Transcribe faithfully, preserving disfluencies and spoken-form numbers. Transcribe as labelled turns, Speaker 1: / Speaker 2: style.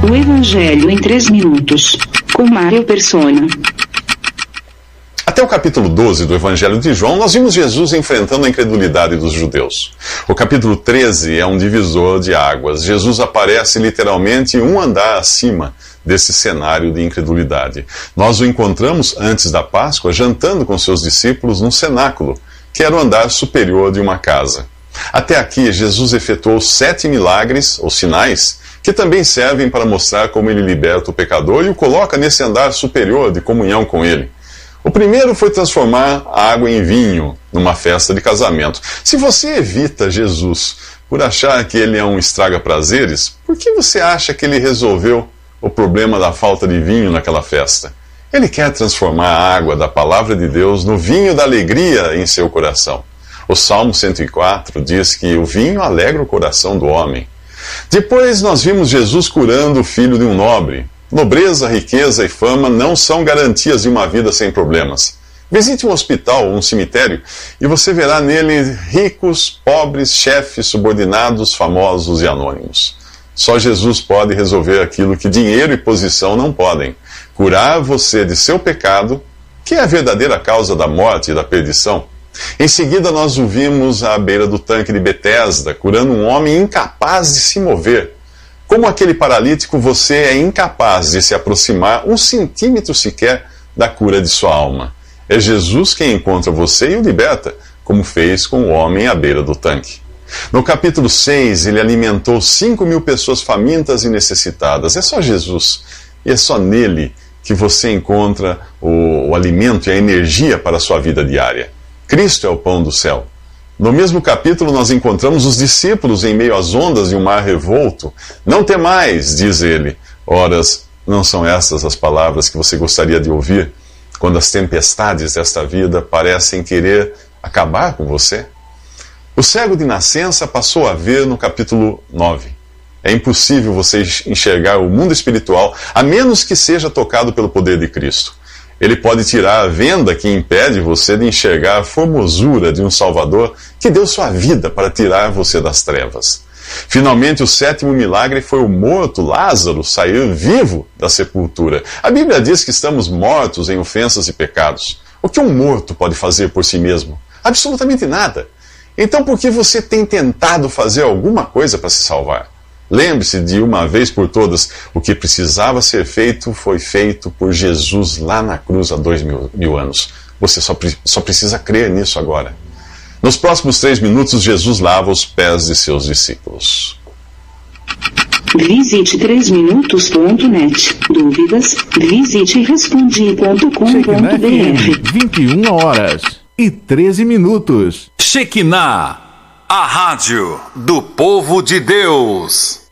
Speaker 1: O Evangelho em três minutos, com Mário Persona.
Speaker 2: Até o capítulo doze do Evangelho de João, nós vimos Jesus enfrentando a incredulidade dos judeus. O capítulo treze é um divisor de águas. Jesus aparece literalmente um andar acima desse cenário de incredulidade. Nós o encontramos antes da Páscoa, jantando com seus discípulos num cenáculo, que era o andar superior de uma casa. Até aqui, Jesus efetuou sete milagres, ou sinais, que também servem para mostrar como ele liberta o pecador e o coloca nesse andar superior de comunhão com ele. O primeiro foi transformar a água em vinho numa festa de casamento. Se você evita Jesus por achar que ele é um estraga-prazeres, por que você acha que ele resolveu o problema da falta de vinho naquela festa? Ele quer transformar a água da palavra de Deus no vinho da alegria em seu coração. O Salmo cento e quatro diz que o vinho alegra o coração do homem. Depois nós vimos Jesus curando o filho de um nobre. Nobreza, riqueza e fama não são garantias de uma vida sem problemas. Visite um hospital ou um cemitério e você verá nele ricos, pobres, chefes, subordinados, famosos e anônimos. Só Jesus pode resolver aquilo que dinheiro e posição não podem. Curar você de seu pecado, que é a verdadeira causa da morte e da perdição. Em seguida nós o vimos à beira do tanque de Betesda, curando um homem incapaz de se mover. Como aquele paralítico, você é incapaz de se aproximar um centímetro sequer da cura de sua alma. É Jesus quem encontra você e o liberta, como fez com o homem à beira do tanque. No capítulo seis, ele alimentou cinco mil pessoas famintas e necessitadas. É só Jesus, e é só nele que você encontra o, o alimento e a energia para a sua vida diária. Cristo é o pão do céu. No mesmo capítulo, nós encontramos os discípulos em meio às ondas de um mar revolto. Não temais, diz ele. Horas, não são essas as palavras que você gostaria de ouvir quando as tempestades desta vida parecem querer acabar com você? O cego de nascença passou a ver no capítulo nove. É impossível você enxergar o mundo espiritual a menos que seja tocado pelo poder de Cristo. Ele pode tirar a venda que impede você de enxergar a formosura de um Salvador que deu sua vida para tirar você das trevas. Finalmente, o sétimo milagre foi o morto Lázaro sair vivo da sepultura. A Bíblia diz que estamos mortos em ofensas e pecados. O que um morto pode fazer por si mesmo? Absolutamente nada. Então, por que você tem tentado fazer alguma coisa para se salvar? Lembre-se de uma vez por todas, o que precisava ser feito foi feito por Jesus lá na cruz há dois mil, mil anos. Você só, só precisa crer nisso agora. Nos próximos três minutos, Jesus lava os pés de seus discípulos.
Speaker 1: Visite três minutos ponto net. Dúvidas? Visite respondi ponto com ponto b r.
Speaker 3: vinte e uma horas e treze minutos.
Speaker 4: Shekinah, a rádio do povo de Deus.